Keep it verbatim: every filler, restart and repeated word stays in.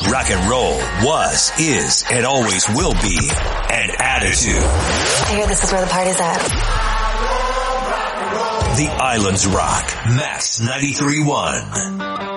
Rock and roll was, is, and always will be an attitude. I hear this is where the party's at. The Islands Rock, Max ninety-three point one.